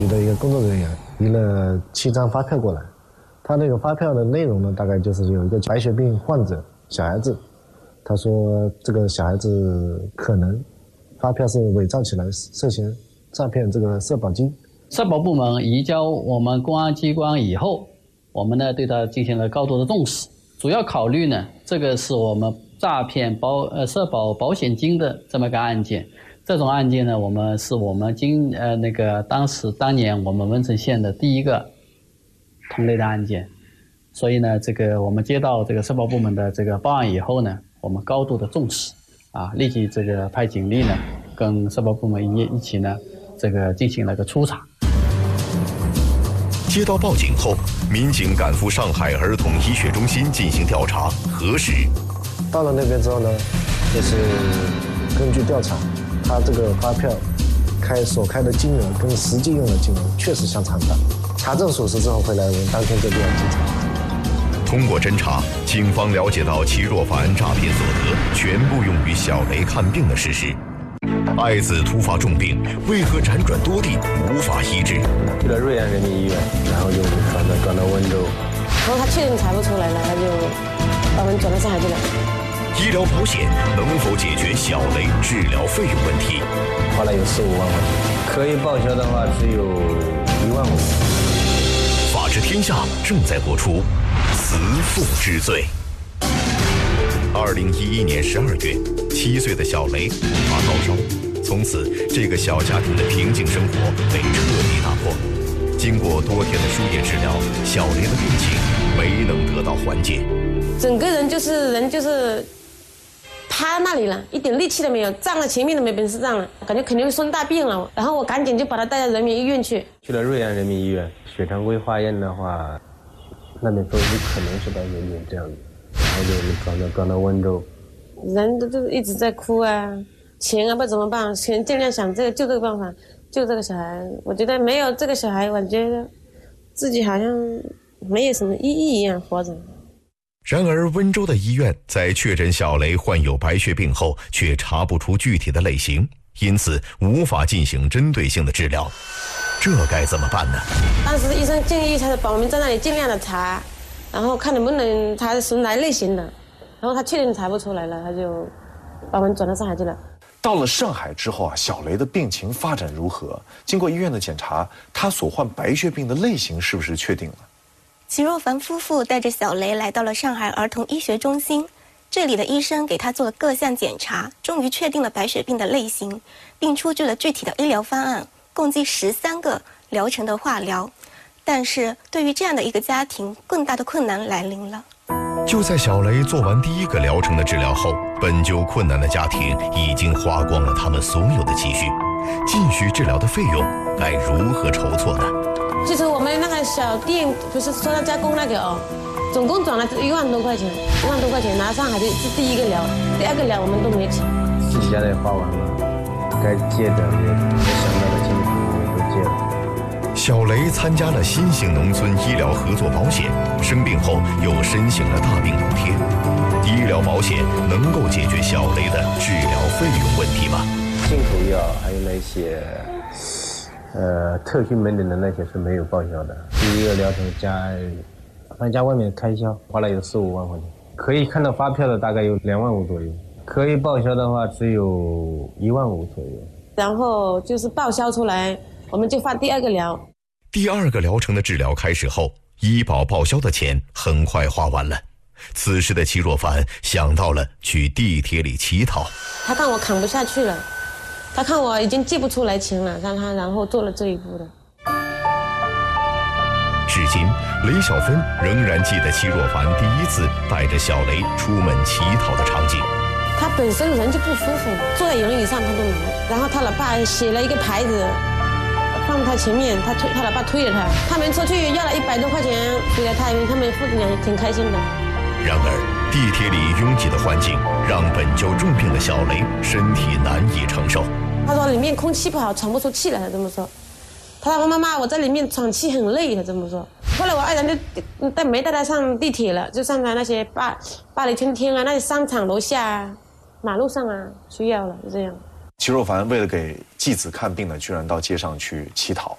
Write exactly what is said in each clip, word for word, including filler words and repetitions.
的一个工作人员提了七张发票过来，他那个发票的内容呢，大概就是有一个白血病患者小孩子，他说这个小孩子可能发票是伪造起来，涉嫌诈骗这个社保金。 社保部门移交我们公安机关以后，我们呢对他进行了高度的重视，主要考虑呢，这个是我们诈骗保呃社保保险金的这么个案件。这种案件呢，我们是我们今呃那个当时当年我们温城县的第一个同类的案件，所以呢，这个我们接到这个社保部门的这个报案以后呢，我们高度的重视，啊，立即这个派警力呢，跟社保部门一一起呢，这个进行了个初查。 接到报警后，民警赶赴上海儿童医学中心进行调查核实。 到了那边之后呢，就是根据调查，他这个发票开所开的金额跟实际用的金额确实相差大。查证属实之后回来，我们当天就立案检查。 通过侦查，警方了解到其若犯诈骗所得全部用于小雷看病的事实。爱子突发重病，为何辗转多地无法医治？ 去了瑞安人民医院，然后就转到转到温州， 然后他确定查不出来了，他就把我们转到上海去了。 医疗保险能否解决小雷治疗费用问题？ 花了有四五万块钱，可以报销的话只有一万五。 法治天下正在播出，慈父之罪。二零一一年十二月，七岁的小雷突发高烧，从此这个小家庭的平静生活被彻底打破。经过多天的输液治疗，小雷的病情没能得到缓解， 整个人就是人就是趴那里了，一点力气都没有，站了前面都没本事站了，感觉肯定会生大病了。然后我赶紧就把他带到人民医院去。 去了瑞安人民医院，血常规化验的话，那边说有可能是白血病这样子，然后就转到转到温州。 人都就一直在哭啊，钱啊不知道怎么办，钱尽量想这个就这个办法救这个小孩。我觉得没有这个小孩，我觉得自己好像没有什么意义一样活着。 然而温州的医院在确诊小雷患有白血病后，却查不出具体的类型，因此无法进行针对性的治疗。这该怎么办呢？ 当时医生建议他把我们在那里尽量的查，然后看能不能查出哪类型的，然后他确定查不出来了，他就把我们转到上海去了。 到了上海之后啊，小雷的病情发展如何？经过医院的检查，他所患白血病的类型是不是确定了？ 齐若凡夫妇带着小雷来到了上海儿童医学中心，这里的医生给他做了各项检查，终于确定了白血病的类型，并出具了具体的医疗方案，共计十三个疗程的化疗。但是对于这样的一个家庭，更大的困难来临了。 就在小雷做完第一个疗程的治疗后，本就困难的家庭已经花光了他们所有的积蓄，继续治疗的费用该如何筹措呢？ 就是我们那个小店不是说要加工那个哦，总共转了一万多块钱，一万多块钱拿上海的是第一个疗，第二个疗我们都没钱， 自己家的也花完了，该借的也想到的金主也都借了。 小雷参加了新型农村医疗合作保险，生病后又申请了大病补贴。医疗保险能够解决小雷的治疗费用问题吗？ 进口药还有那些呃特需门诊的那些是没有报销的。第一个疗程加反正加外面的开销，花了有四五万块钱，可以看到发票的大概有两万五左右，可以报销的话只有一万五左右。 然后就是报销出来，我们就发第二个疗。 第二个疗程的治疗开始后，医保报销的钱很快花完了。此时的齐若凡想到了去地铁里乞讨。 他看我扛不下去了，他看我已经借不出来钱了，让他然后做了这一步的。 至今，雷小芬仍然记得齐若凡第一次带着小雷出门乞讨的场景。 他本身人就不舒服，坐在轮椅上他都难。然后他老爸写了一个牌子放他前面，他推他老爸推着他，他们出去要了一百多块钱回来，他他们父子俩也挺开心的。 然而，地铁里拥挤的环境让本就重病的小雷身体难以承受。 他说里面空气不好，喘不出气来，他这么说。他说妈妈，我在里面喘气很累，他这么说。后来我爱人就带没带他上地铁了，就上他那些巴巴黎春天啊，那些商场楼下啊，马路上啊需要了，就这样。 齐若凡为了给继子看病呢，居然到街上去乞讨。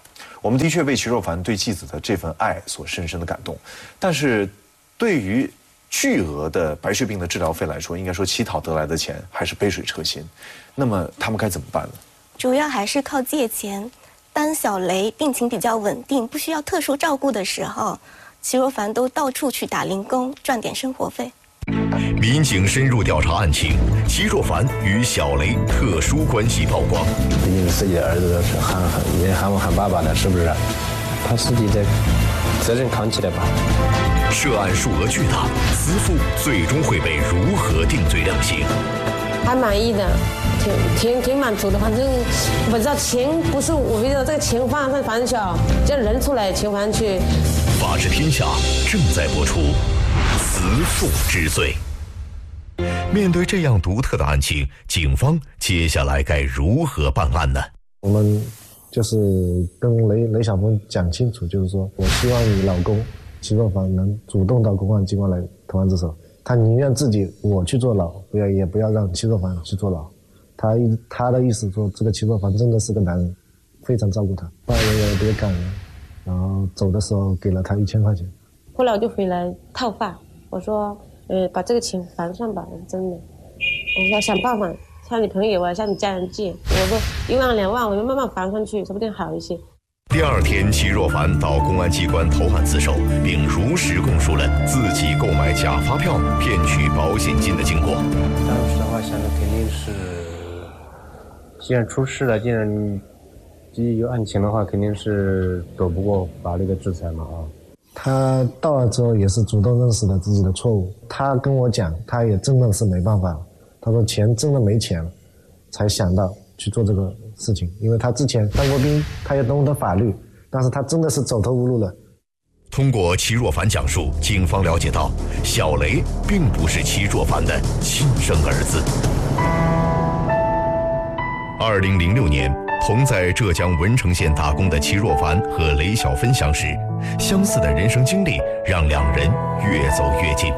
我们的确为齐若凡对继子的这份爱所深深的感动，但是对于巨额的白血病的治疗费来说，应该说乞讨得来的钱还是杯水车薪。那么他们该怎么办呢？ 主要还是靠借钱。当小雷病情比较稳定，不需要特殊照顾的时候，齐若凡都到处去打零工，赚点生活费。 民警深入调查案情，齐若凡与小雷特殊关系曝光。 毕竟自己的儿子都是喊喊也喊我喊爸爸的，是不是？他自己的责任扛起来吧。 涉案数额巨大，慈父最终会被如何定罪量刑？ 还满意的，挺挺挺满足的。反正我知道钱不是，我觉得这个钱放在反正小，叫人出来钱还去。 法治天下正在播出，慈父之罪。面对这样独特的案情，警方接下来该如何办案呢？ 我们就是跟雷雷小峰讲清楚，就是说我希望你老公齐若凡能主动到公安机关来投案自首，他宁愿自己我去坐牢，不要也不要让齐若凡去坐牢。他一他的意思说，这个齐若凡真的是个男人，非常照顾他，办案人员别感人，然后走的时候给了他一千块钱。 后来我就回来套话，我说，呃，把这个钱还上吧，真的。我说想办法向你朋友啊，向你家人借，我说一万两万，我就慢慢还上去，说不定好一些。 第二天，齐若凡到公安机关投案自首，并如实供述了自己购买假发票骗取保险金的经过。 当时的话想的肯定是，既然出事了，既然既有案情的话，肯定是躲不过法律的制裁嘛啊。 他到了之后也是主动认识了自己的错误，他跟我讲，他也真的是没办法了。他说钱真的没钱了，才想到去做这个事情。因为他之前当过兵，他也懂得法律，但是他真的是走投无路了。 通过齐若凡讲述，警方了解到小雷并不是齐若凡的亲生儿子。二零零六年，同在浙江文成县打工的齐若凡和雷小芬相识，相似的人生经历让两人越走越近。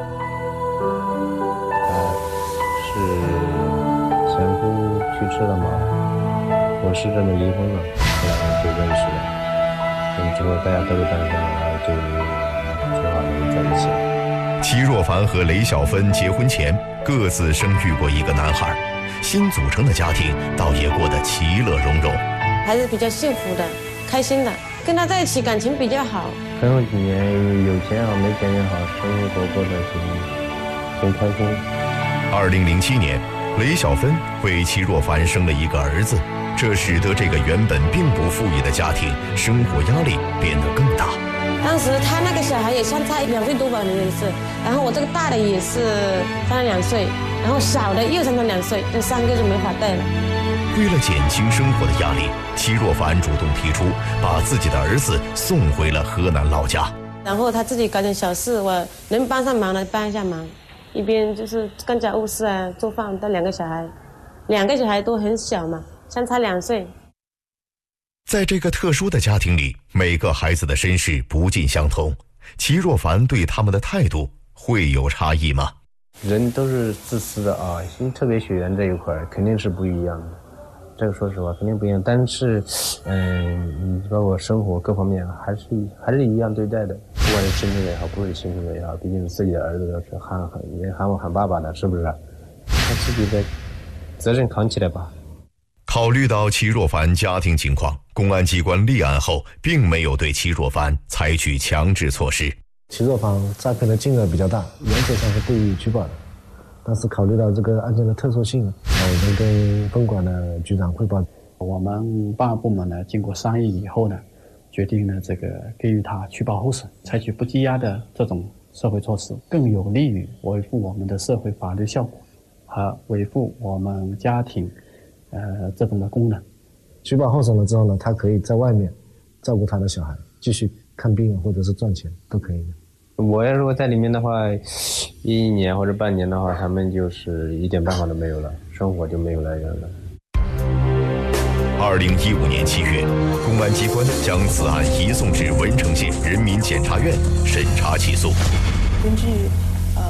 是前夫去世了嘛，我是真的离婚了，后来就认识了，认识之后大家都是单身，然后就计划能在一起。 齐若凡和雷小芬结婚前各自生育过一个男孩，新组成的家庭倒也过得其乐融融， 还是比较幸福的，开心的，跟他在一起感情比较好。 婚后几年，有钱也好，没钱也好，生活过得挺挺开心。 二零零七年，雷小芬为齐若凡生了一个儿子，这使得这个原本并不富裕的家庭生活压力变得更大。 当时他那个小孩也相差两岁多吧，也是，然后我这个大的也是相差两岁，然后小的又相差两岁，这三个就没法带了。 为了减轻生活的压力，齐若凡主动提出把自己的儿子送回了河南老家。 然后他自己搞点小事，我能帮上忙的帮一下忙，一边就是干家务事啊，做饭带两个小孩，两个小孩都很小嘛，相差两岁。 在这个特殊的家庭里，每个孩子的身世不尽相同，齐若凡对他们的态度会有差异吗？ 人都是自私的啊，特别血缘这一块肯定是不一样的，这个说实话肯定不一样。但是，嗯，你包括生活各方面还是还是一样对待的，不管是亲生的也好，不是亲生的也好，毕竟自己的儿子都是喊喊也喊我喊爸爸的，是不是？他自己的责任扛起来吧。 考虑到齐若凡家庭情况，公安机关立案后并没有对齐若凡采取强制措施。 齐若凡诈骗的金额比较大，原则上是不予取保的。但是考虑到这个案件的特殊性，我们跟分管的局长汇报。 我们办案部门呢，经过商议以后呢，决定呢这个给予他取保候审，采取不羁押的这种社会措施，更有利于维护我们的社会法律效果和维护我们家庭呃这种的功能。 取保候审了之后呢，他可以在外面照顾他的小孩，继续看病或者是赚钱都可以的。 我要如果在里面的话，一年或者半年的话，他们就是一点办法都没有了，生活就没有来源了。 二零一五年七月，公安机关将此案移送至文成县人民检察院审查起诉。 根据呃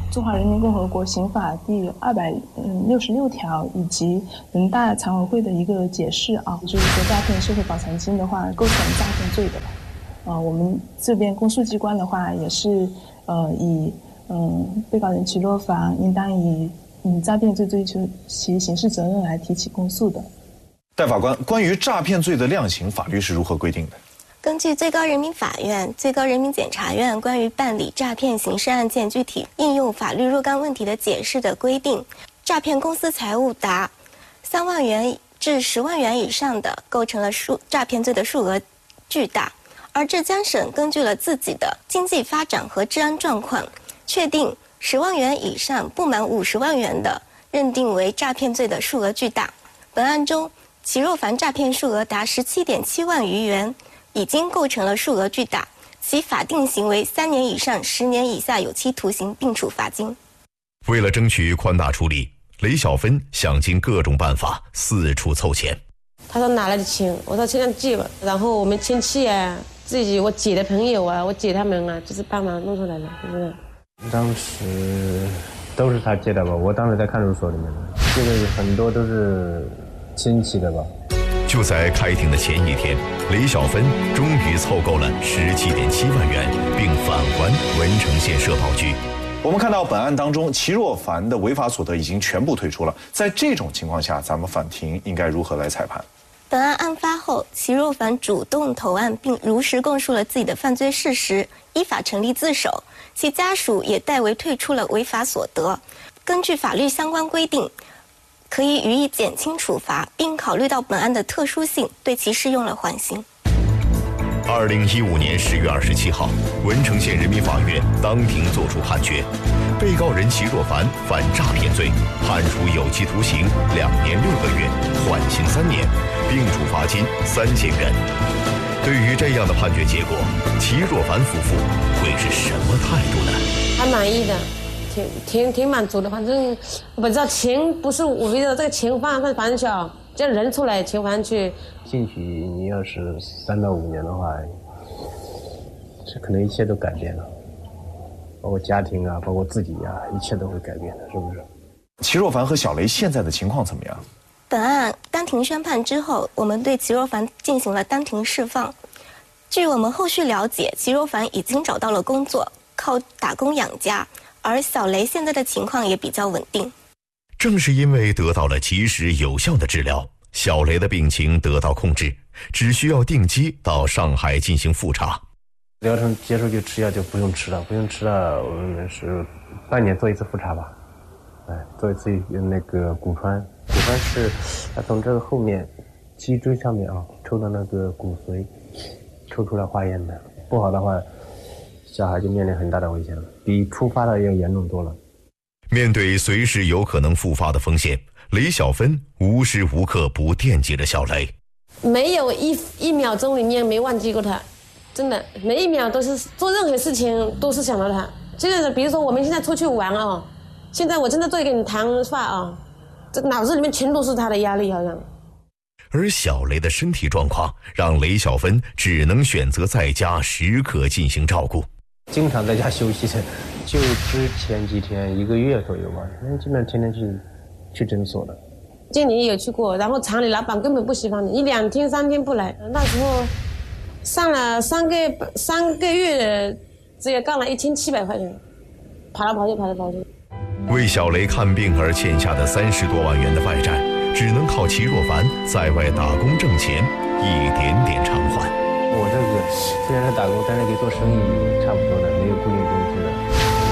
中华人民共和国刑法第二百六十六条以及人大常委会的一个解释啊，就是说诈骗社会保残金的话构成诈骗罪的。呃，我们这边公诉机关的话也是呃以嗯被告人齐若凡应当以嗯诈骗罪追究其刑事责任来提起公诉的。 戴法官，关于诈骗罪的量刑，法律是如何规定的？ 根据最高人民法院、最高人民检察院关于办理诈骗刑事案件具体应用法律若干问题的解释的规定，诈骗公私财物达三万元至十万元以上的，构成了数诈骗罪的数额巨大。而浙江省根据了自己的经济发展和治安状况，确定十万元以上不满五十万元的，认定为诈骗罪的数额巨大。本案中，齐若凡诈骗数额达十七点七万余元。已经构成了数额巨大，其法定刑为三年以上十年以下有期徒刑，并处罚金。 为了争取宽大处理，雷小芬想尽各种办法四处凑钱。 他说哪来的钱？我说尽量借吧。然后我们亲戚啊，自己我姐的朋友啊，我姐他们啊，就是帮忙弄出来的，是不是？ 当时都是他借的吧？我当时在看守所里面的，这个很多都是亲戚的吧。 就在开庭的前一天，雷小芬终于凑够了十七点七万元，并返还文成县社保局。 我们看到本案当中，齐若凡的违法所得已经全部退出了。在这种情况下，咱们法庭应该如何来裁判？ 本案案发后，齐若凡主动投案，并如实供述了自己的犯罪事实，依法成立自首。其家属也代为退出了违法所得。根据法律相关规定，可以予以减轻处罚，并考虑到本案的特殊性，对其适用了缓刑。 二零一五年十月二十七号，文成县人民法院当庭作出判决，被告人齐若凡犯诈骗罪，判处有期徒刑两年六个月，缓刑三年，并处罚金三千元。对于这样的判决结果，齐若凡夫妇会是什么态度呢？ 还满意的。挺挺挺满足的，反正我知道钱不是我觉得这个钱放在反正小，叫人出来钱还去。 进去你要是三到五年的话，这可能一切都改变了，包括家庭啊，包括自己啊，一切都会改变的，是不是？ 齐若凡和小雷现在的情况怎么样？ 本案当庭宣判之后，我们对齐若凡进行了当庭释放。据我们后续了解，齐若凡已经找到了工作，靠打工养家。而小雷现在的情况也比较稳定。 正是因为得到了及时有效的治疗，小雷的病情得到控制，只需要定期到上海进行复查。 疗程结束就吃药，就不用吃了，不用吃了。我们是半年做一次复查吧，哎，做一次那个骨穿，骨穿是他从这个后面脊椎上面啊抽的那个骨髓抽出来化验的，不好的话。小孩就面临很大的危险了，比突发的要严重多了。 面对随时有可能复发的风险，雷小芬无时无刻不惦记着小雷， 没有一一秒钟里面没忘记过他，真的每一秒都是做任何事情都是想到他。就是比如说我们现在出去玩啊，现在我正在做一个谈话啊，这脑子里面全都是他的压力，好像。 而小雷的身体状况让雷小芬只能选择在家时刻进行照顾。 经常在家休息的，就之前几天一个月左右吧，因为基本上天天去去诊所的。 今年也有去过，然后厂里老板根本不喜欢你，你两天三天不来，那时候上了三个三个月，只有干了一千七百块钱，跑来跑去跑来跑去。 为小雷看病而欠下的三十多万元的外债，只能靠齐若凡在外打工挣钱，一点点偿还。 我这个虽然是打工，但是给做生意差不多的，没有固定工资的，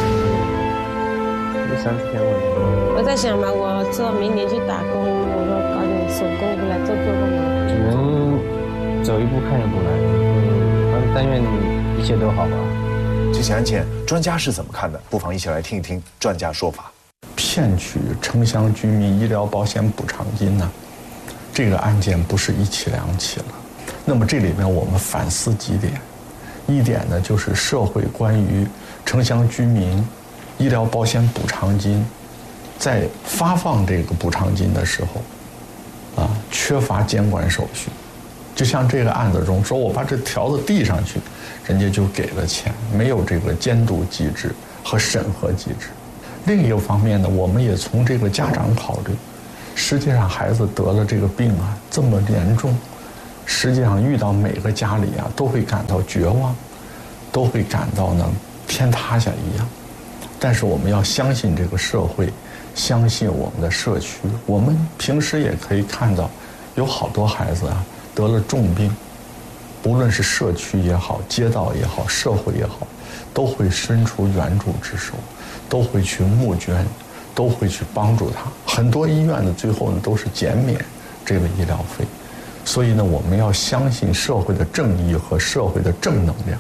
有三四千块钱。 我在想嘛，我说明年去打工，我说搞点手工回来做做工。 只能走一步看一步来，嗯，但愿一切都好吧。 这起案件专家是怎么看的？不妨一起来听一听专家说法。 骗取城乡居民医疗保险补偿金呢，这个案件不是一起两起了。那么这里面我们反思几点，一点呢就是社会关于城乡居民医疗保险补偿金在发放这个补偿金的时候啊缺乏监管手续。就像这个案子中说，我把这条子递上去，人家就给了钱，没有这个监督机制和审核机制。 另一个方面呢，我们也从这个家长考虑，实际上孩子得了这个病啊这么严重，实际上遇到每个家里啊都会感到绝望，都会感到呢天塌下一样。但是我们要相信这个社会，相信我们的社区。我们平时也可以看到，有好多孩子啊得了重病，无论是社区也好，街道也好，社会也好，都会伸出援助之手，都会去募捐，都会去帮助他。很多医院的最后呢都是减免这个医疗费，所以呢我们要相信社会的正义和社会的正能量。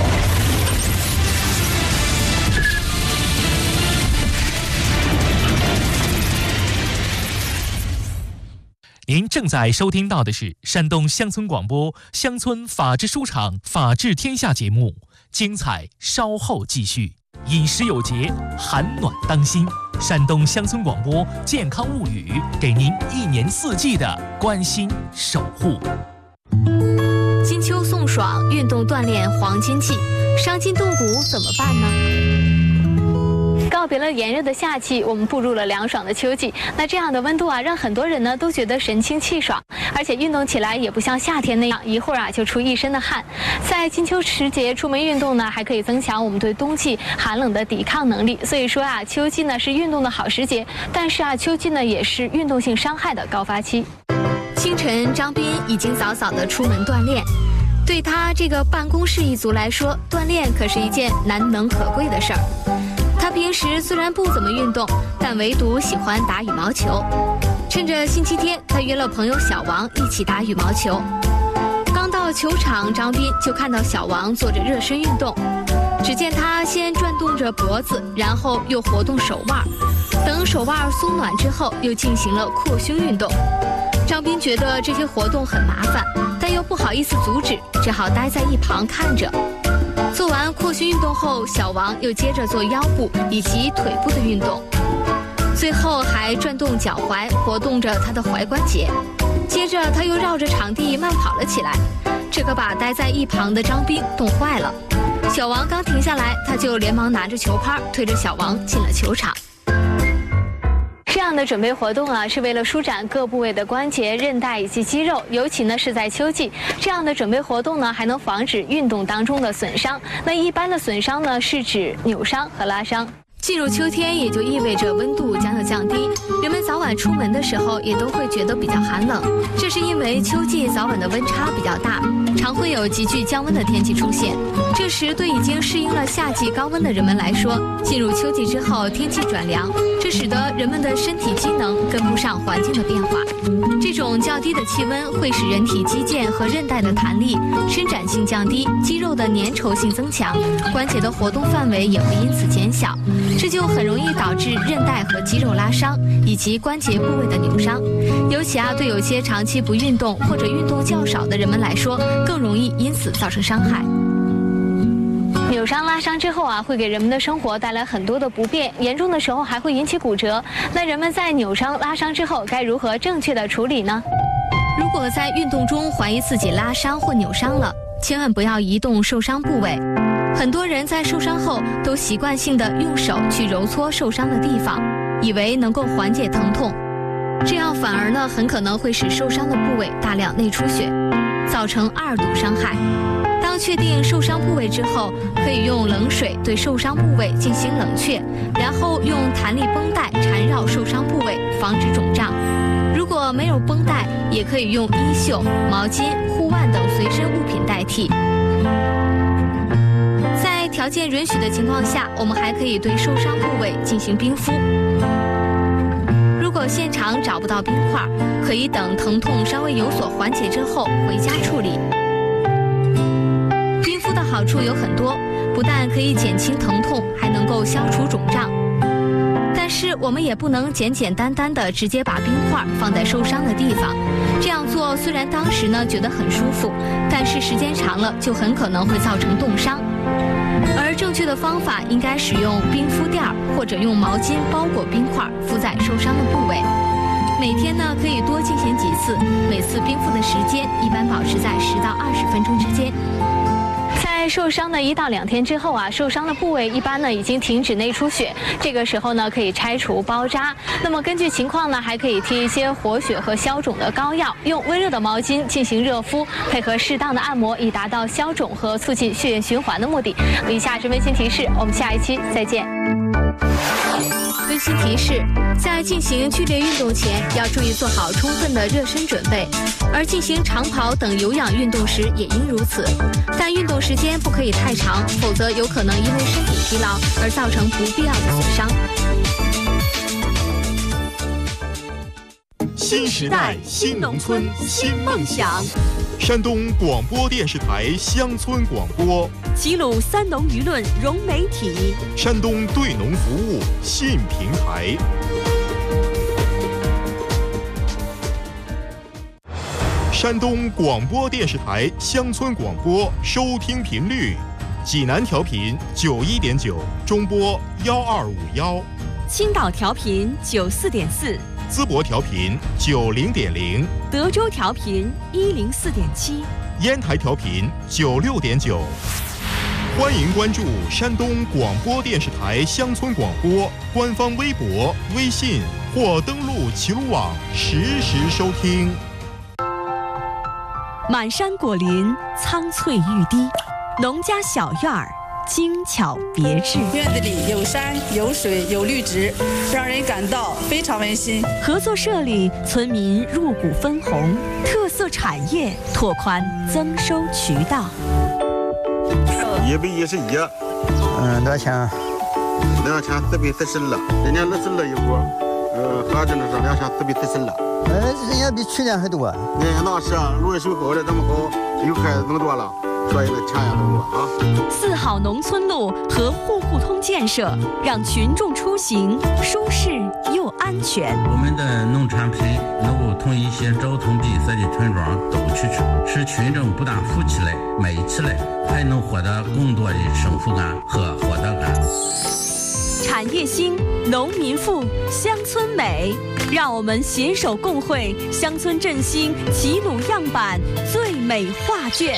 您正在收听到的是山东乡村广播乡村法制书场法治天下节目，精彩稍后继续。饮食有节，寒暖当心。山东乡村广播健康物语，给您一年四季的关心守护。 金秋送爽，运动锻炼黄金季，伤筋动骨怎么办呢？告别了炎热的夏季，我们步入了凉爽的秋季。那这样的温度啊，让很多人呢都觉得神清气爽，而且运动起来也不像夏天那样一会儿啊就出一身的汗。在金秋时节出门运动呢，还可以增强我们对冬季寒冷的抵抗能力。所以说啊，秋季呢是运动的好时节，但是啊，秋季呢也是运动性伤害的高发期。清晨，张斌已经早早的出门锻炼。对他这个办公室一族来说，锻炼可是一件难能可贵的事儿。他平时虽然不怎么运动，但唯独喜欢打羽毛球。趁着星期天，他约了朋友小王一起打羽毛球。刚到球场，张斌就看到小王做着热身运动。只见他先转动着脖子，然后又活动手腕，等手腕松暖之后，又进行了扩胸运动。张斌觉得这些活动很麻烦，但又不好意思阻止，只好待在一旁看着。做完扩胸运动后，小王又接着做腰部以及腿部的运动，最后还转动脚踝，活动着他的踝关节。接着他又绕着场地慢跑了起来，这可把待在一旁的张斌冻坏了。小王刚停下来，他就连忙拿着球拍推着小王进了球场。这样的准备活动啊，是为了舒展各部位的关节、韧带以及肌肉，尤其呢是在秋季。这样的准备活动呢，还能防止运动当中的损伤。那一般的损伤呢，是指扭伤和拉伤。进入秋天，也就意味着温度将要降低，人们早晚出门的时候也都会觉得比较寒冷。这是因为秋季早晚的温差比较大，常会有急剧降温的天气出现。这时，对已经适应了夏季高温的人们来说，进入秋季之后天气转凉，这使得人们的身体机能跟不上环境的变化。这种较低的气温会使人体肌腱和韧带的弹力、伸展性降低，肌肉的粘稠性增强，关节的活动范围也会因此减小。这就很容易导致韧带和肌肉拉伤，以及关节部位的扭伤。尤其啊，对有些长期不运动或者运动较少的人们来说，更容易因此造成伤害。扭伤、拉伤之后啊，会给人们的生活带来很多的不便，严重的时候还会引起骨折。那人们在扭伤、拉伤之后，该如何正确的处理呢？如果在运动中怀疑自己拉伤或扭伤了，千万不要移动受伤部位。很多人在受伤后都习惯性的用手去揉搓受伤的地方，以为能够缓解疼痛，这样反而呢很可能会使受伤的部位大量内出血，造成二度伤害。当确定受伤部位之后，可以用冷水对受伤部位进行冷却，然后用弹力绷带缠绕受伤部位，防止肿胀。如果没有绷带，也可以用衣袖、毛巾、护腕等随身物品代替。在条件允许的情况下，我们还可以对受伤部位进行冰敷。如果现场找不到冰块，可以等疼痛稍微有所缓解之后回家处理。冰敷的好处有很多，不但可以减轻疼痛，还能够消除肿胀。但是我们也不能简简单单的直接把冰块放在受伤的地方，这样做虽然当时呢觉得很舒服，但是时间长了就很可能会造成冻伤。而正确的方法应该使用冰敷垫或者用毛巾包裹冰块敷在受伤的部位。每天呢可以多进行几次，每次冰敷的时间一般保持在十到二十分钟之间。在在受伤的一到两天之后啊，受伤的部位一般呢已经停止内出血，这个时候呢可以拆除包扎。那么根据情况呢，还可以贴一些活血和消肿的膏药，用温热的毛巾进行热敷，配合适当的按摩，以达到消肿和促进血液循环的目的。以下是温馨提示，我们下一期再见。温馨提示：在进行剧烈运动前，要注意做好充分的热身准备，而进行长跑等有氧运动时也应如此。但运动时间不可以太长，否则有可能因为身体疲劳而造成不必要的损伤。 新时代新农村新梦想，山东广播电视台乡村广播， 齐鲁三农舆论融媒体， 山东对农服务信平台。山东广播电视台乡村广播收听频率：济南调频九一点九，中波幺二五幺； 青岛调频九四点四。 淄博调频九零点零， 德州调频一零四点七， 烟台调频九六点九。欢迎关注山东广播电视台乡村广播官方微博、微信或登录齐鲁网实时收听。 满山果林，苍翠欲滴，农家小院儿。精巧别致， 院子里有山有水有绿植，让人感到非常温馨。 合作社里，村民入股分红，特色产业拓宽增收渠道。 一百一十一，嗯，多少钱？两千四百四十二，今年二十二一股，呃，合着呢是两千四百四十二。呃，人家比去年还多。那那是啊，芦苇水好的这么好，又开始更多了。所以呢，钱也更多啊。 四好农村路和户户通建设，让群众出行舒适又安全。 我们的农产品能够从一些交通闭塞的村庄走出去，使群众不但富起来、美起来，还能获得更多的幸福感和获得感。 产业兴，农民富，乡村美。让我们携手共绘乡村振兴齐鲁样板最美画卷。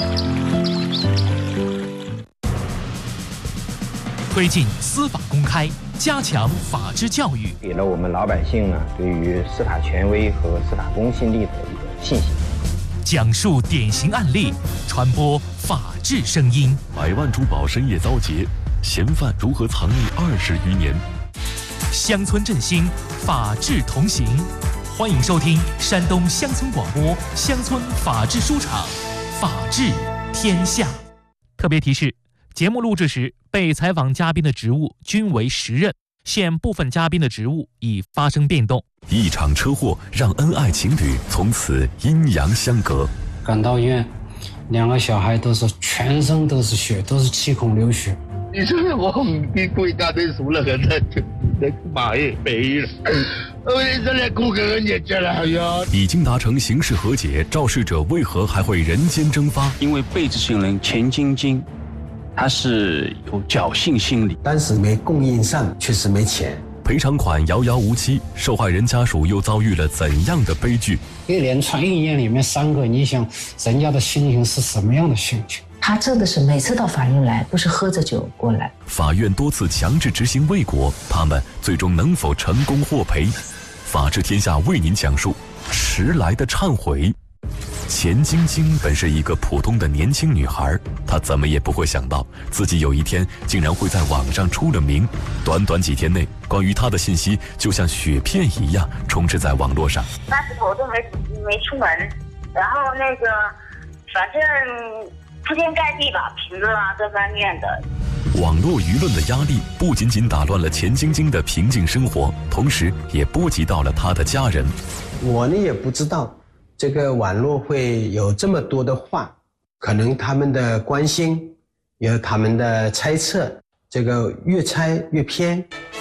推进司法公开，加强法治教育， 给了我们老百姓呢对于司法权威和司法公信力的一个信心。 讲述典型案例，传播法治声音。 百万珠宝深夜遭劫，嫌犯如何藏匿二十余年？ 乡村振兴，法治同行。欢迎收听山东乡村广播乡村法治书场，法治天下。特别提示：节目录制时，被采访嘉宾的职务均为实任，现部分嘉宾的职务已发生变动。 一场车祸让恩爱情侣从此阴阳相隔。 赶到医院，两个小孩都是全身都是血，都是七孔流血。 你说我给国家队输了，现在就那个妈也背了，我这来哭个年纪了呀。 已经达成刑事和解，肇事者为何还会人间蒸发？ 因为被执行人钱晶晶，他是有侥幸心理， 当时没供应上，确实没钱。 赔偿款遥遥无期，受害人家属又遭遇了怎样的悲剧？ 一连串一年里面三个，你想人家的心情是什么样的心情？ 他真的是每次到法院来都是喝着酒过来。 法院多次强制执行未果，他们最终能否成功获赔？法治天下为您讲述迟来的忏悔。钱晶晶本是一个普通的年轻女孩，她怎么也不会想到自己有一天竟然会在网上出了名。短短几天内，关于她的信息就像雪片一样充斥在网络上。 那时候我都没没出门，然后那个反正铺天盖地吧，评论啊这方面的。 网络舆论的压力不仅仅打乱了钱晶晶的平静生活，同时也波及到了她的家人。 我呢也不知道这个网络会有这么多的话，可能他们的关心，有他们的猜测，这个越猜越偏。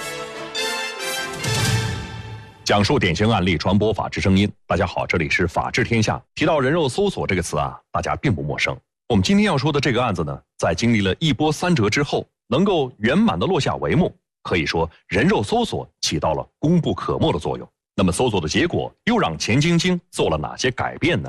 讲述典型案例，传播法治声音。大家好，这里是法治天下。提到人肉搜索这个词啊，大家并不陌生。我们今天要说的这个案子呢，在经历了一波三折之后，能够圆满的落下帷幕，可以说人肉搜索起到了功不可没的作用。那么搜索的结果又让钱晶晶做了哪些改变呢？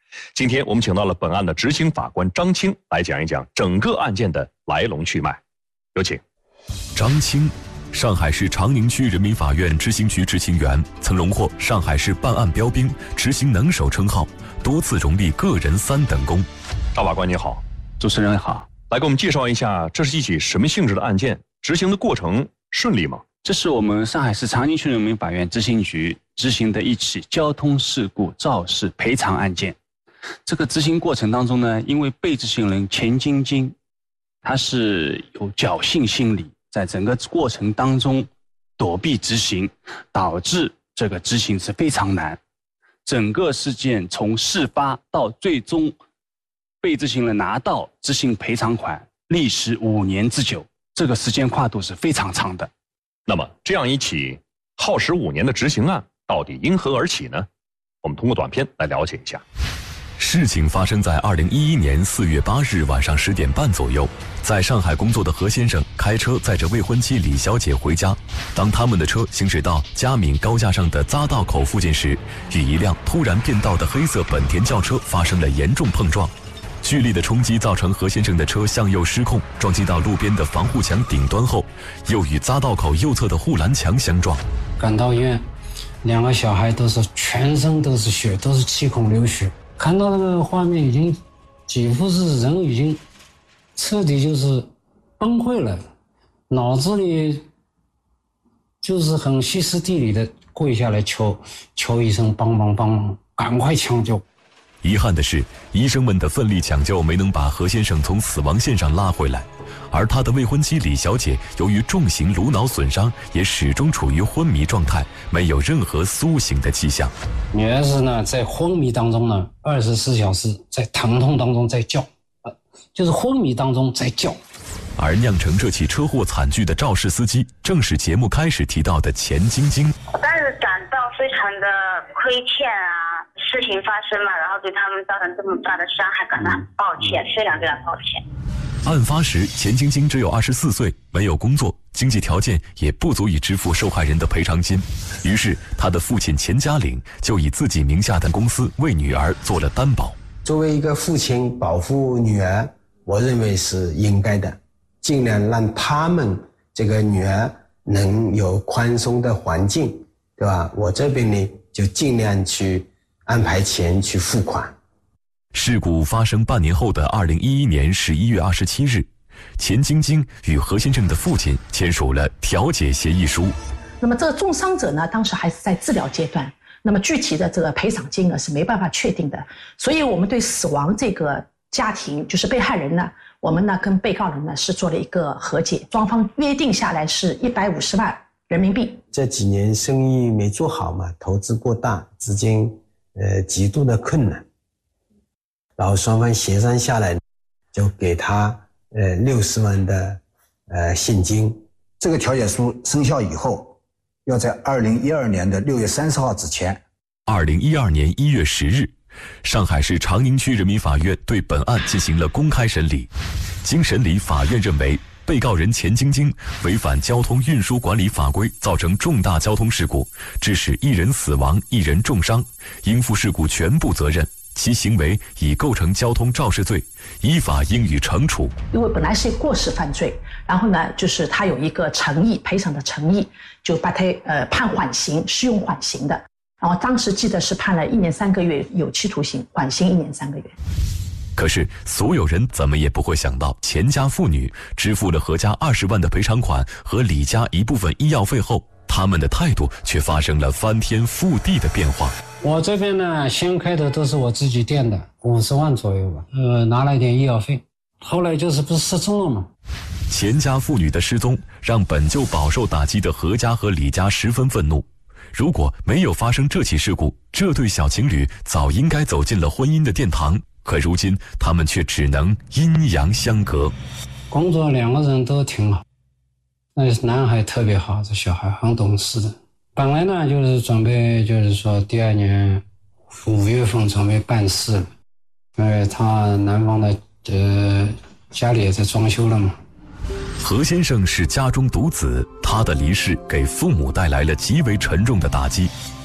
今天我们请到了本案的执行法官张青来讲一讲整个案件的来龙去脉，有请。 张青，上海市长宁区人民法院执行局执行员，曾荣获上海市办案标兵、执行能手称号，多次荣立个人三等功。 赵法官你好。 主持人好。 来给我们介绍一下，这是一起什么性质的案件？执行的过程顺利吗？ 这是我们上海市长宁区人民法院执行局执行的一起交通事故肇事赔偿案件。这个执行过程当中呢，因为被执行人钱晶晶，他是有侥幸心理，在整个过程当中躲避执行，导致这个执行是非常难。整个事件从事发到最终被执行人拿到执行赔偿款，历时五年之久，这个时间跨度是非常长的。 那么，这样一起耗时五年的执行案，到底因何而起呢？我们通过短片来了解一下。 事情发生在二零一一年四月八日晚上十点半左右，在上海工作的何先生开车载着未婚妻李小姐回家。当他们的车行驶到嘉闵高架上的匝道口附近时，与一辆突然变道的黑色本田轿车发生了严重碰撞。剧烈的冲击造成何先生的车向右失控，撞击到路边的防护墙顶端后，又与匝道口右侧的护栏墙相撞。 赶到医院，两个小孩都是全身都是血，都是七孔流血。看到那个画面，已经几乎是人已经彻底就是崩溃了，脑子里就是很歇斯底里的跪下来求求医生帮忙帮忙，赶快抢救。 遗憾的是，医生们的奋力抢救没能把何先生从死亡线上拉回来，而他的未婚妻李小姐由于重型颅脑损伤，也始终处于昏迷状态，没有任何苏醒的迹象。 女儿是呢，在昏迷当中呢，二十四小时在疼痛当中在叫，呃，就是昏迷当中在叫。 而酿成这起车祸惨剧的肇事司机，正是节目开始提到的钱晶晶。 但是感到非常的亏欠啊，事情发生了，然后对他们造成这么大的伤害，感到抱歉，非常非常抱歉。 案发时，钱晶晶只有二十四岁，没有工作，经济条件也不足以支付受害人的赔偿金。于是，他的父亲钱家岭就以自己名下的公司为女儿做了担保。 作为一个父亲，保护女儿，我认为是应该的，尽量让他们这个女儿能有宽松的环境，对吧？我这边呢，就尽量去安排钱去付款。 事故发生半年后的二零一一年十一月二十七日，钱晶晶与何先生的父亲签署了调解协议书。 那么这个重伤者呢，当时还是在治疗阶段，那么具体的这个赔偿金额是没办法确定的，所以我们对死亡这个家庭，就是被害人呢，我们呢跟被告人呢是做了一个和解，双方约定下来是一百五十万人民币。 这几年生意没做好嘛，投资过大，资金呃极度的困难。然后双方协商下来，就给他呃六十万的呃现金。 这个调解书生效以后，要在二零一二年的六月三十号之前。 二零一二年一月十日，上海市长宁区人民法院对本案进行了公开审理。经审理，法院认为被告人钱晶晶违反交通运输管理法规，造成重大交通事故，致使一人死亡、一人重伤，应负事故全部责任。其行为已构成交通肇事罪，依法应予惩处。 因为本来是过失犯罪，然后呢，就是他有一个诚意赔偿的诚意，就把他呃判缓刑，适用缓刑的。然后当时记得是判了一年三个月有期徒刑，缓刑一年三个月。 可是所有人怎么也不会想到，钱家父女支付了何家二十万的赔偿款和李家一部分医药费后，他们的态度却发生了翻天覆地的变化。 我这边呢，先开头都是我自己垫的，五十万左右吧，呃，拿了一点医药费。后来就是不是失踪了吗？ 钱家父女的失踪让本就饱受打击的何家和李家十分愤怒。如果没有发生这起事故，这对小情侣早应该走进了婚姻的殿堂。可如今，他们却只能阴阳相隔。 工作两个人都挺好，那男孩特别好，这小孩很懂事的。本来呢，就是准备，就是说第二年五月份准备办事了，因为他男方的呃家里也在装修了嘛。 何先生是家中独子，他的离世给父母带来了极为沉重的打击。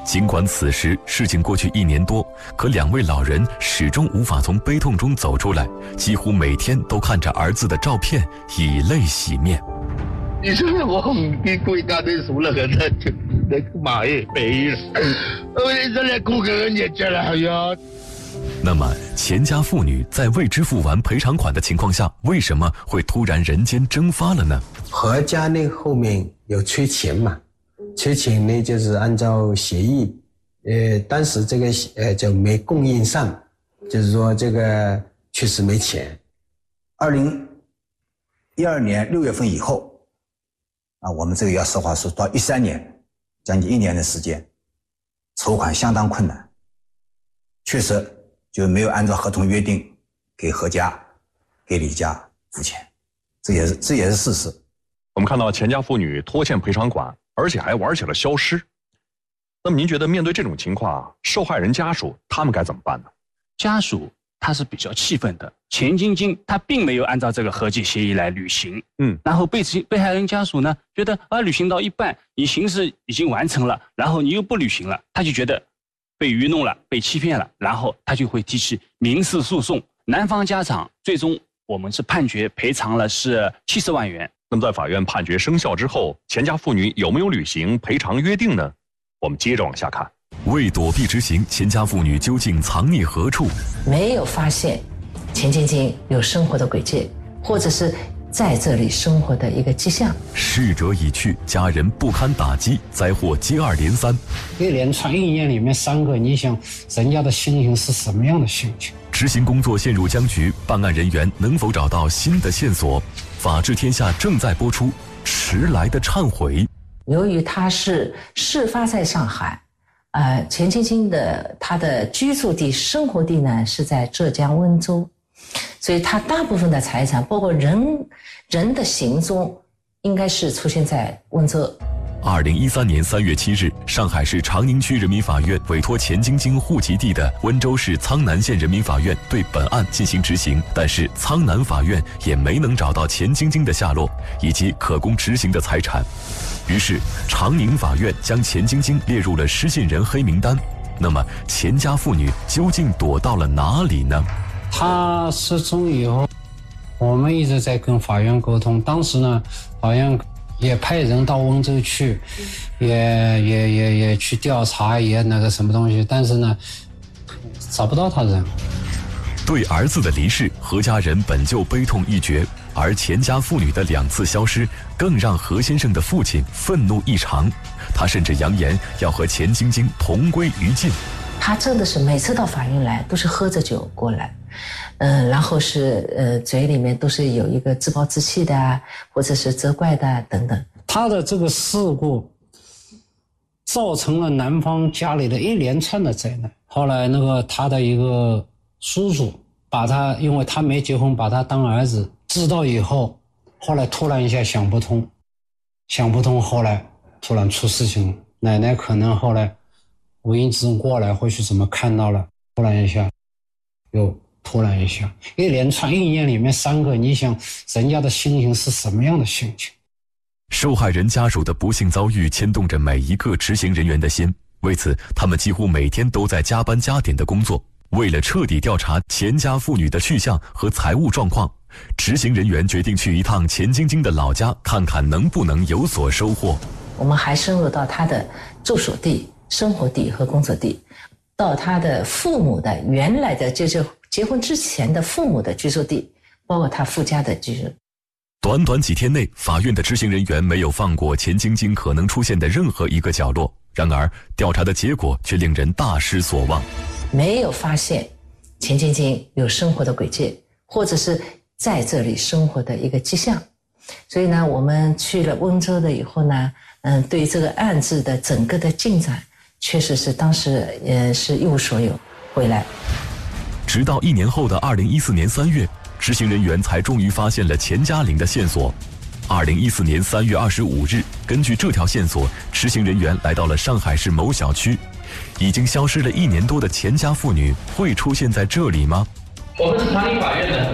尽管此时事情过去一年多，可两位老人始终无法从悲痛中走出来，几乎每天都看着儿子的照片，以泪洗面。 你說我唔見國家隊輸了，現在就那個馬也沒了，我這來顧個人也覺得哎呀。 那麼錢家父女在未支付完賠償款的情況下，為什麼會突然人間蒸發了呢？ 何家呢後面有催錢嘛，催錢呢就是按照協議，呃，當時這個呃就沒供應上，就是說這個確實沒錢。 二零一二年六月份以後，啊，我們這個要實話說，到一三年，將近一年的時間，籌款相當困難，確實就沒有按照合同約定給何家、給李家付錢，這也是這也是事實。 我們看到錢家父女拖欠賠償款，而且還玩起了消失。那麼您覺得面對這種情況，受害人家屬他們該怎麼辦呢？ 家屬他是比較氣憤的，錢晶晶他並沒有按照這個和解協議來履行， 嗯， 然後被被害人家屬呢覺得啊履行到一半，你形式已經完成了，然後你又不履行了，他就覺得被愚弄了，被欺騙了，然後他就會提起民事訴訟。男方家長最終我們是判決賠償了是七十萬元。 那麼在法院判決生效之後，錢家父女有沒有履行賠償約定呢？我們接着往下看。 為躲避執行，錢家父女究竟藏匿何處？ 沒有發現錢晶晶有生活的軌跡，或者是在這裡生活的一個跡象。 逝者已去，家人不堪打擊，災禍接二連三。 一連串一年裡面三個，你想人家的心情是什麼樣的心情？ 執行工作陷入僵局，辦案人員能否找到新的線索？法治天下正在播出，遲來的懺悔。 由於他是事發在上海，呃，錢晶晶的他的居住地、生活地呢是在浙江溫州，所以他大部分的財產，包括人人的行蹤，應該是出現在溫州。 二零一三年三月七日，上海市長寧區人民法院委託錢晶晶戶籍地的溫州市蒼南縣人民法院對本案進行執行，但是蒼南法院也沒能找到錢晶晶的下落以及可供執行的財產。於是長寧法院將錢晶晶列入了失信人黑名單。那麼錢家父女究竟躲到了哪裡呢？ 他失蹤以後，我們一直在跟法院溝通，當時呢法院也派人到溫州去，也也也也去調查，也那個什麼東西，但是呢找不到他人。 對兒子的離世，何家人本就悲痛欲絕，而錢家父女的兩次消失更讓何先生的父親憤怒異常，他甚至揚言要和錢晶晶同歸於盡。 他真的是每次到法院來都是喝着酒過來，嗯、呃，然後是呃嘴裡面都是有一個自暴自棄的啊，或者是責怪的啊等等。 他的這個事故造成了男方家裡的一連串的災難。後來那個他的一個叔叔把他，因為他沒結婚，把他當兒子，知道以後，後來突然一下想不通，想不通，後來突然出事情了。奶奶可能後來無影之中過來，或許怎麼看到了，突然一下又突然一下一連串一年裡面三個，你想人家的心情是什麼樣的心情？ 受害人家屬的不幸遭遇牽動着每一個執行人員的心，為此他們幾乎每天都在加班加點的工作。為了徹底調查錢家父女的去向和財務狀況，執行人員決定去一趟錢晶晶的老家，看看能不能有所收穫。 我們還深入到他的住所地、生活地和工作地，到他的父母的原來的就是結婚之前的父母的居住地，包括他夫家的居住。 短短幾天內，法院的執行人員沒有放過錢晶晶可能出現的任何一個角落。然而，調查的結果卻令人大失所望。 沒有發現錢晶晶有生活的軌跡，或者是在這裡生活的一個跡象。所以呢，我們去了溫州的以後呢，嗯，對這個案子的整個的進展，確實是當時呃是一無所有回來。 直到一年後的二零一四年三月，執行人員才終於發現了錢嘉玲的線索。二零一四年三月二十五日，根據這條線索，執行人員來到了上海市某小區。已經消失了一年多的錢家父女會出現在這裡嗎？ 我們是長寧法院的。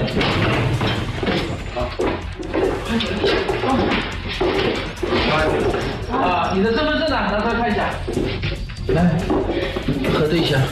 啊，你的身份證呢？拿出來看一下。 来，核对一下。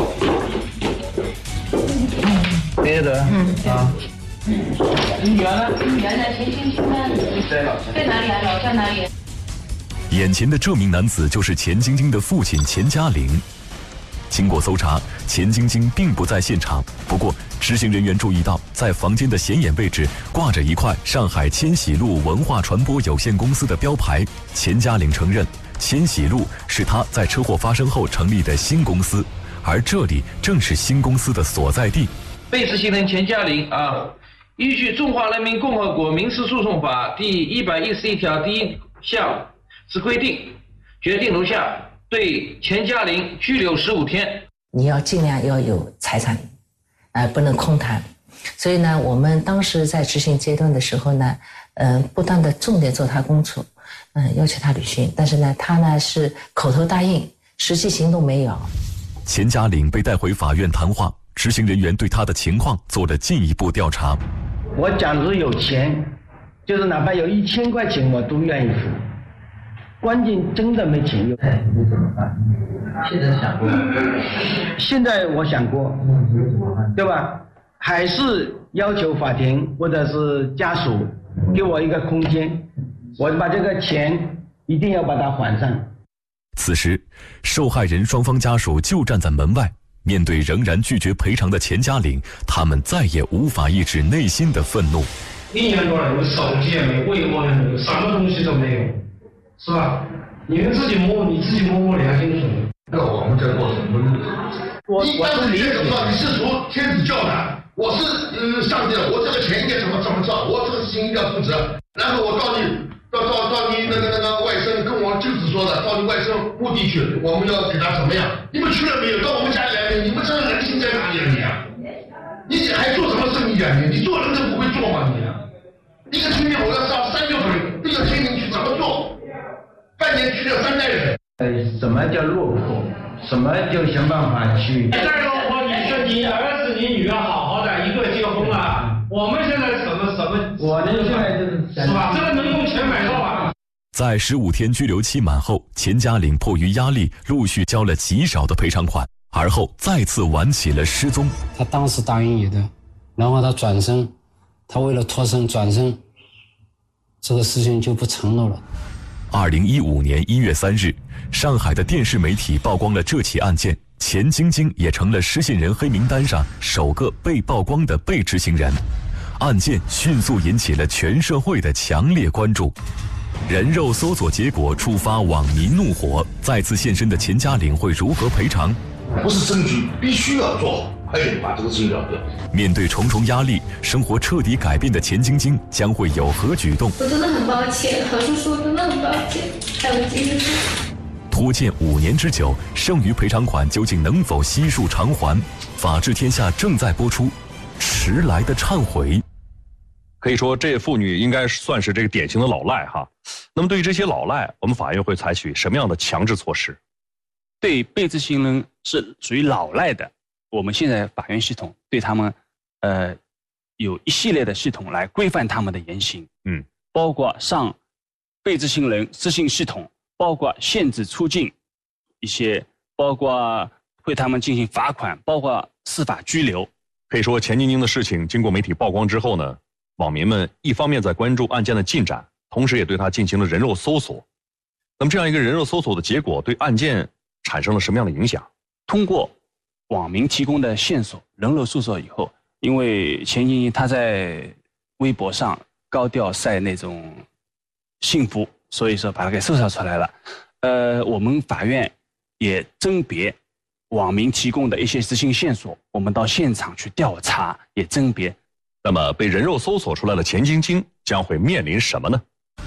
别的，嗯啊。你女儿呢？ 女儿在前清清呢？ 在老家。 在哪里啊？老家哪里？ 眼前的这名男子就是钱晶晶的父亲钱嘉玲。经过搜查，钱晶晶并不在现场。不过，执行人员注意到，在房间的显眼位置挂着一块上海千禧路文化传播有限公司的标牌。钱嘉玲承认，千禧路是他在车祸发生后成立的新公司，而这里正是新公司的所在地。 被执行人钱嘉玲啊，依据《中华人民共和国民事诉讼法》第一百一十一条第一项之规定，决定如下：对钱嘉玲拘留十五天。 你要尽量要有财产，呃，不能空谈。所以呢，我们当时在执行阶段的时候呢，嗯、呃，不断的重点做他工作，嗯、呃，要求他履行。但是呢，他呢是口头答应，实际行动没有。 钱嘉玲被带回法院谈话。执行人员对他的情况做了进一步调查。 我假如有钱，就是哪怕有一千块钱，我都愿意付。关键真的没钱用，哎，你怎么办？现在想过？现在我想过，对吧？还是要求法庭或者是家属给我一个空间，我把这个钱一定要把它还上。 此时，受害人双方家属就站在门外。面对仍然拒绝赔偿的钱嘉玲，他们再也无法抑制内心的愤怒。 一年多了，有手机也没有，微博也没有，什么东西都没有，是吧？你们自己摸，你自己摸摸良心说。那我们在过什么日子？ 我你当时怎么知道？你是从天子教的，我是呃上帝的，我这个钱应该怎么怎么造？我这个事情一定要负责。然后我到你到到到你那个那个外甥跟我舅子说的，到你外甥墓地去，我们要给他怎么样？你们去了没有？到我们家来，你们这个人性在哪里啊你啊？你还做什么生意啊你？你做人都不会做吗你啊？一个青年我要上三月份，这个青年去怎么做？半年去了三代人。 呃，什么叫落魄？什么就想办法去？ 再落魄，你说你儿子你女儿好好的，一个结婚了，我们现在什么什么？我呢现在就是是吧？这个能用钱买到啊？ 在十五天拘留期满后，钱嘉玲迫于压力，陆续交了极少的赔偿款，而后再次玩起了失踪。 他当时答应你的，然后他转身，他为了脱身转身，这个事情就不成了了。 二零一五年一月三日，上海的电视媒体曝光了这起案件，钱晶晶也成了失信人黑名单上首个被曝光的被执行人。案件迅速引起了全社会的强烈关注。人肉搜索结果触发网民怒火，再次现身的钱嘉玲会如何赔偿？ 不是证据，必须要做好，哎，把这个事情了断。 面对重重压力，生活彻底改变的钱晶晶将会有何举动？ 我真的很抱歉，何叔叔真的很抱歉，还有金晶。 拖欠五年之久，剩余赔偿款究竟能否悉数偿还？法治天下正在播出，迟来的忏悔。 可以说，这妇女应该算是这个典型的老赖哈。那么，对于这些老赖，我们法院会采取什么样的强制措施？ 对被执行人是属于老赖的，我们现在法院系统对他们，呃，有一系列的系统来规范他们的言行。 嗯， 包括上被执行人执行系统，包括限制出境，一些包括对他们进行罚款，包括司法拘留。 可以说，钱晶晶的事情经过媒体曝光之后呢，网民们一方面在关注案件的进展，同时也对他进行了人肉搜索。那么这样一个人肉搜索的结果，对案件产生了什么样的影响？ 通过网民提供的线索，人肉搜索以后，因为钱晶晶她在微博上高调晒那种幸福，所以说把它给搜索出来了。呃，我们法院也甄别网民提供的一些执行线索，我们到现场去调查，也甄别。 那么被人肉搜索出来的钱晶晶将会面临什么呢？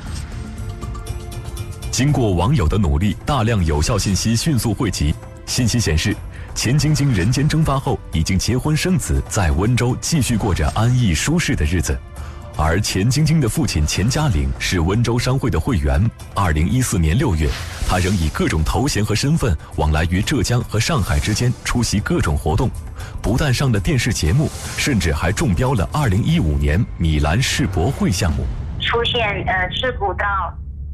经过网友的努力，大量有效信息迅速汇集。信息显示，钱晶晶人间蒸发后，已经结婚生子，在温州继续过着安逸舒适的日子。而钱晶晶的父亲钱嘉玲是温州商会的会员。二零一四年六月，他仍以各种头衔和身份往来于浙江和上海之间，出席各种活动，不但上了电视节目，甚至还中标了二零一五年米兰世博会项目。 出现呃事故到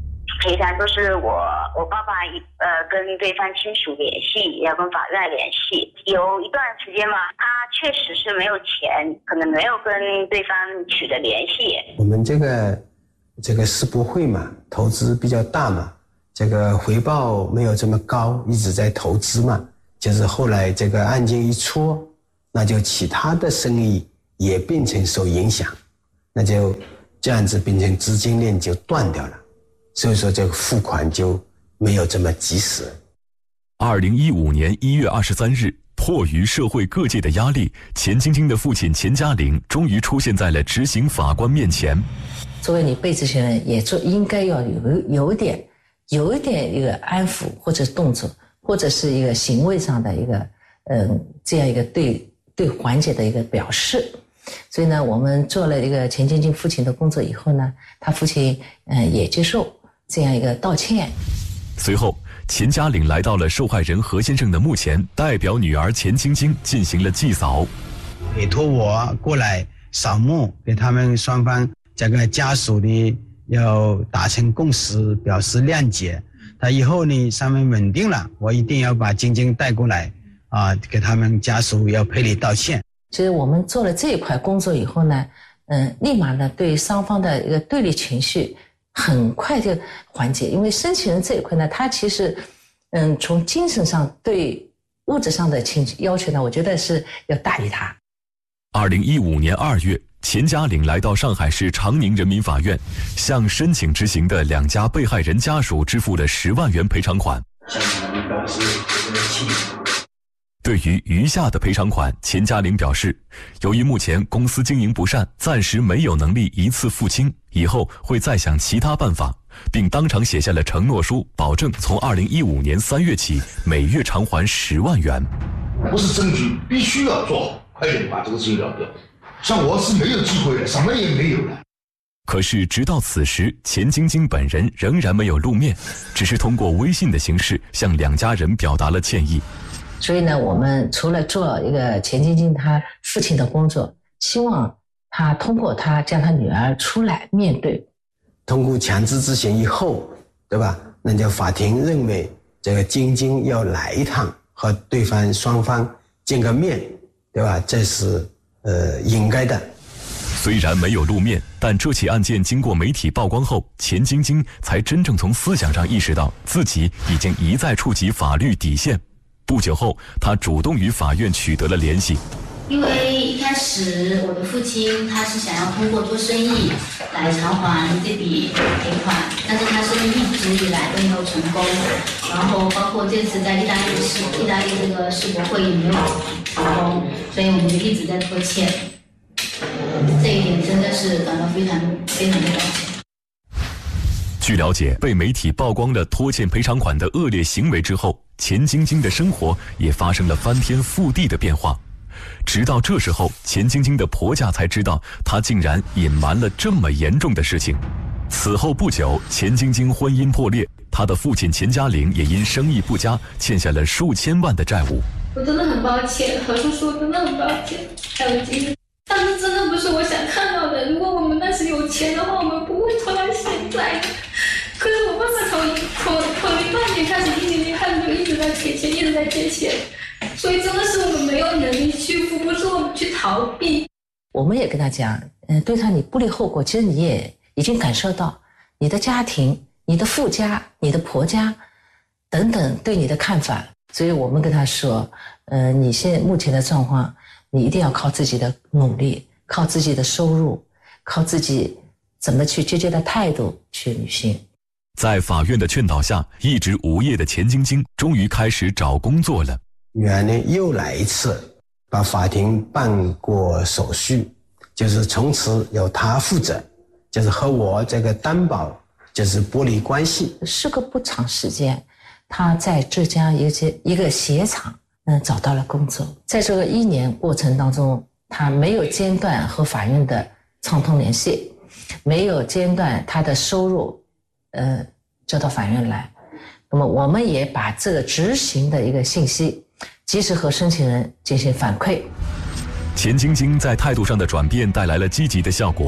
赔偿都是我我爸爸呃跟对方亲属联系，也要跟法院联系。有一段时间嘛，他确实是没有钱，可能没有跟对方取得联系。 我们这个这个世博会嘛，投资比较大嘛，这个回报没有这么高，一直在投资嘛，就是后来这个案件一出，那就其他的生意也变成受影响，那就这样子变成资金链就断掉了。所以说这个付款就没有这么及时。 二零一五年一月二十三日，迫于社会各界的压力，钱晶晶的父亲钱嘉玲终于出现在了执行法官面前。 作为你被执行人，也做应该要有有一点有一点一个安抚或者动作，或者是一个行为上的一个嗯这样一个对对缓解的一个表示。所以呢，我们做了一个钱晶晶父亲的工作以后呢，他父亲嗯也接受这样一个道歉。 随后，钱嘉玲来到了受害人何先生的墓前，代表女儿钱晶晶进行了祭扫， 委托我过来扫墓，给他们双方这个家属的要达成共识，表示谅解。他以后呢，上面稳定了，我一定要把晶晶带过来啊，给他们家属要赔礼道歉。 其实我们做了这一块工作以后呢，嗯，立马呢对双方的一个对立情绪很快就缓解，因为申请人这一块呢，他其实，嗯，从精神上对物质上的情要求呢，我觉得是要大于他。 二零一五年二月，钱嘉玲来到上海市长宁人民法院，向申请执行的两家被害人家属支付了十万元赔偿款。 向你们表示这个歉意。 对于余下的赔偿款，钱嘉玲表示，由于目前公司经营不善，暂时没有能力一次付清，以后会再想其他办法，并当场写下了承诺书，保证从二零一五年三月起每月偿还十万元。 不是证据，必须要做好，快点把这个事情了掉。像我是没有机会的，什么也没有了。 可是直到此时，钱晶晶本人仍然没有露面，只是通过微信的形式向两家人表达了歉意。 所以呢，我们除了做一个钱晶晶他父亲的工作，希望他通过他将他女儿出来面对。 通过强制执行以后，对吧？那就法庭认为这个晶晶要来一趟，和对方双方见个面，对吧？这是呃应该的。 虽然没有露面，但这起案件经过媒体曝光后，钱晶晶才真正从思想上意识到自己已经一再触及法律底线。不久后，他主动与法院取得了联系。 因为一开始我的父亲他是想要通过做生意来偿还这笔赔款，但是他生意一直以来都没有成功，然后包括这次在意大利世意大利这个世博会也没有成功，所以我们就一直在拖欠。这一点真的是感到非常非常的抱歉。 据了解，被媒体曝光了拖欠赔偿款的恶劣行为之后，钱晶晶的生活也发生了翻天覆地的变化。直到这时候，钱晶晶的婆家才知道，她竟然隐瞒了这么严重的事情。此后不久，钱晶晶婚姻破裂，她的父亲钱嘉玲也因生意不佳，欠下了数千万的债务。 我真的很抱歉，何叔叔真的很抱歉，还有晶晶。但是真的不是我想看到的。如果我们那时有钱的话，我们不会拖到现在的。可是我爸爸从从从零八年开始，一年年开始就一直在借钱，一直在借钱，所以真的是我们没有能力去付，不是我们去逃避。 我们也跟他讲，嗯，对他你不理后果，其实你也已经感受到你的家庭、你的父家、你的婆家等等对你的看法，所以我们跟他说，呃，你现在目前的状况。你一定要靠自己的努力，靠自己的收入，靠自己怎么去积极的态度去履行。 在法院的劝导下，一直无业的钱晶晶终于开始找工作了。 女儿呢又来一次，把法庭办过手续，就是从此由她负责，就是和我这个担保就是剥离关系。 是个不长时间，她在浙江一个一个鞋厂。嗯，找到了工作，在这个一年过程当中，他没有间断和法院的畅通联系，没有间断他的收入，呃，交到法院来。那么我们也把这个执行的一个信息，及时和申请人进行反馈。 钱晶晶在态度上的转变带来了积极的效果。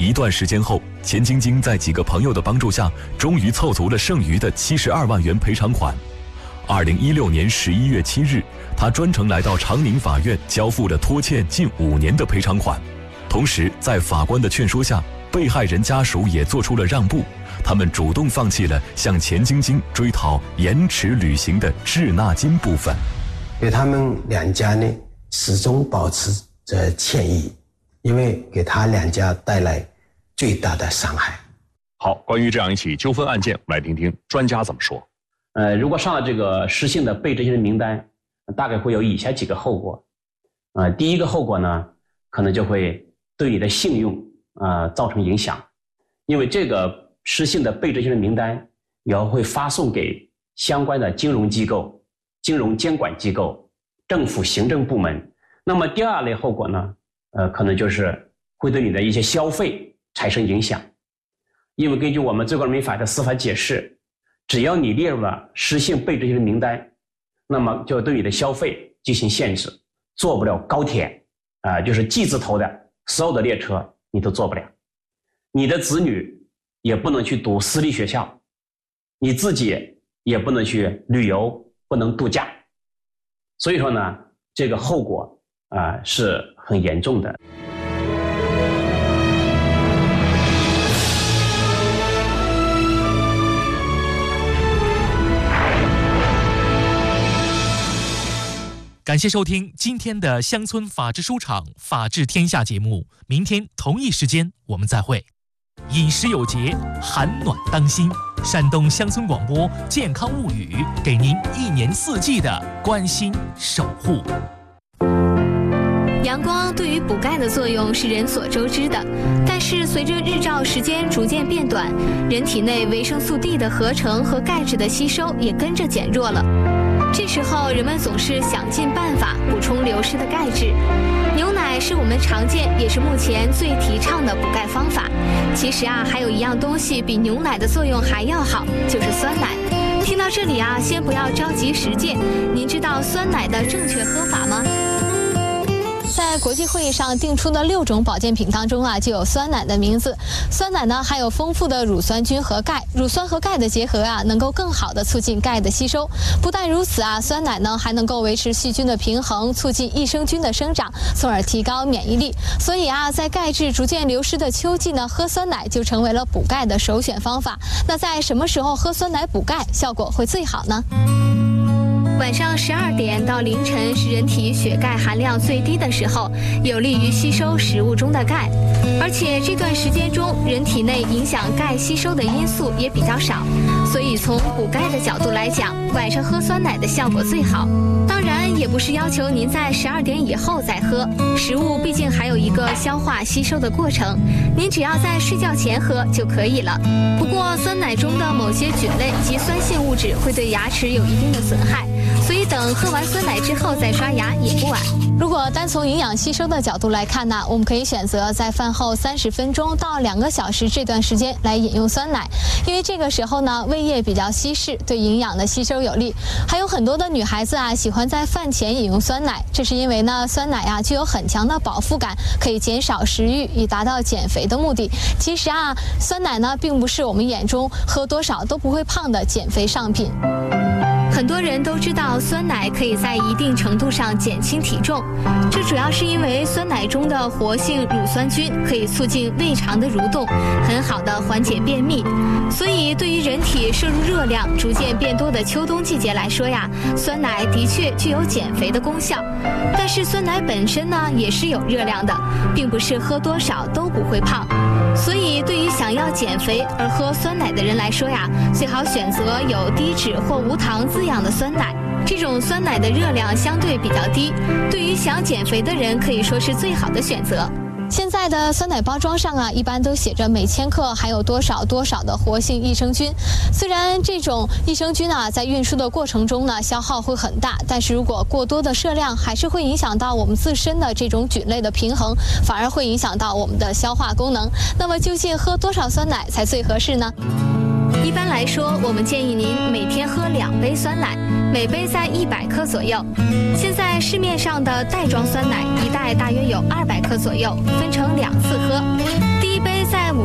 一段时间后，钱晶晶在几个朋友的帮助下，终于凑足了剩余的七十二万元赔偿款。二零一六年十一月七日，她专程来到长宁法院，交付了拖欠近五年的赔偿款。同时，在法官的劝说下，被害人家属也做出了让步，他们主动放弃了向钱晶晶追讨延迟履行的滞纳金部分。 对他们两家呢，始终保持着歉意，因为给他两家带来最大的伤害。 好，关于这样一起纠纷案件，我们来听听专家怎么说。 呃，如果上了这个失信的被执行人名单，大概会有以下几个后果。呃，第一个后果呢，可能就会对你的信用呃造成影响，因为这个失信的被执行人名单也会发送给相关的金融机构、金融监管机构、政府行政部门。那么第二类后果呢，呃，可能就是会对你的一些消费产生影响，因为根据我们最高人民法院的司法解释，只要你列入了失信被执行人名单，那么就对你的消费进行限制，坐不了高铁啊、呃，就是 G 字头的所有的列车你都坐不了，你的子女也不能去读私立学校，你自己也不能去旅游，不能度假。所以说呢，这个后果啊、呃、是很严重的。 感谢收听今天的乡村法治书场法治天下节目，明天同一时间我们再会。饮食有节，寒暖当心。山东乡村广播健康物语，给您一年四季的关心守护。 阳光对于补钙的作用是人所周知的，但是随着日照时间逐渐变短，人体内维生素 D 的合成和钙质的吸收也跟着减弱了。这时候人们总是想尽办法补充流失的钙质。牛奶是我们常见也是目前最提倡的补钙方法。其实啊，还有一样东西比牛奶的作用还要好，就是酸奶。听到这里啊，先不要着急实践，您知道酸奶的正确喝法吗？在国际会议上定出的六种保健品当中啊，就有酸奶的名字。酸奶呢含有丰富的乳酸菌和钙，乳酸和钙的结合啊，能够更好的促进钙的吸收。不但如此啊，酸奶呢还能够维持细菌的平衡，促进益生菌的生长，从而提高免疫力。所以啊，在钙质逐渐流失的秋季呢，喝酸奶就成为了补钙的首选方法。那在什么时候喝酸奶补钙效果会最好呢？晚上十二点到凌晨是人体血钙含量最低的时候，有利于吸收食物中的钙。而且这段时间中，人体内影响钙吸收的因素也比较少，所以从补钙的角度来讲，晚上喝酸奶的效果最好。当然，也不是要求您在十二点以后再喝，食物毕竟还有一个消化吸收的过程，您只要在睡觉前喝就可以了。不过，酸奶中的某些菌类及酸性物质会对牙齿有一定的损害。所以等喝完酸奶之后再刷牙也不晚。如果单从营养吸收的角度来看呢，我们可以选择在饭后三十分钟到两个小时这段时间来饮用酸奶，因为这个时候呢胃液比较稀释，对营养的吸收有利。还有很多的女孩子啊喜欢在饭前饮用酸奶，这是因为呢酸奶啊具有很强的饱腹感，可以减少食欲，以达到减肥的目的。其实啊，酸奶呢并不是我们眼中喝多少都不会胖的减肥上品。很多人都知道酸奶可以在一定程度上减轻体重，这主要是因为酸奶中的活性乳酸菌可以促进胃肠的蠕动，很好的缓解便秘。所以对于人体摄入热量逐渐变多的秋冬季节来说呀，酸奶的确具有减肥的功效。但是酸奶本身呢也是有热量的，并不是喝多少都不会胖。所以对于想要减肥而喝酸奶的人来说呀，最好选择有低脂或无糖滋养的酸奶，这种酸奶的热量相对比较低，对于想减肥的人可以说是最好的选择。现在的酸奶包装上啊，一般都写着每千克含有多少多少的活性益生菌。虽然这种益生菌啊，在运输的过程中呢，消耗会很大，但是如果过多的摄量，还是会影响到我们自身的这种菌类的平衡，反而会影响到我们的消化功能。那么究竟喝多少酸奶才最合适呢？一般来说，我们建议您每天喝两杯酸奶，每杯在一百克左右。现在市面上的袋装酸奶一袋大约有二百克左右，分成两次喝。第一杯在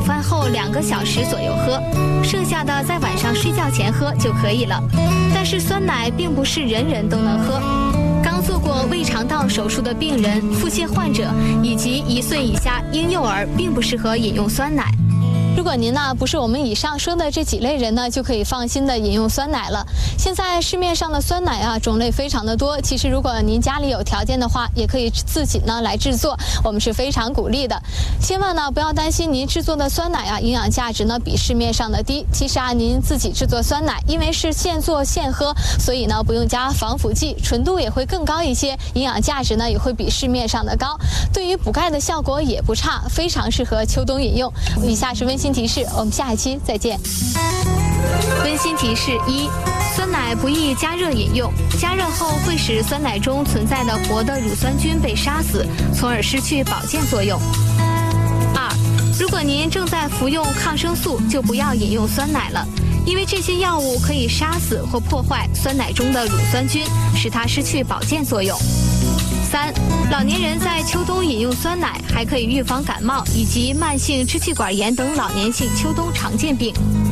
饭后两个小时左右喝，剩下的在晚上睡觉前喝就可以了。但是酸奶并不是人人都能喝。刚做过胃肠道手术的病人、腹泻患者以及一岁以下婴幼儿并不适合饮用酸奶。如果您呢不是我们以上说的这几类人呢，就可以放心的饮用酸奶了。现在市面上的酸奶啊种类非常的多，其实如果您家里有条件的话，也可以自己呢来制作，我们是非常鼓励的。千万呢不要担心您制作的酸奶啊营养价值呢比市面上的低。其实啊您自己制作酸奶，因为是现做现喝，所以呢不用加防腐剂，纯度也会更高一些，营养价值呢也会比市面上的高，对于补钙的效果也不差，非常适合秋冬饮用。以下是温馨提示，我们下一期再见。温馨提示一：酸奶不宜加热饮用，加热后会使酸奶中存在的活的乳酸菌被杀死，从而失去保健作用。二，如果您正在服用抗生素，就不要饮用酸奶了，因为这些药物可以杀死或破坏酸奶中的乳酸菌，使它失去保健作用。三，老年人在秋冬饮用酸奶，还可以预防感冒以及慢性支气管炎等老年性秋冬常见病。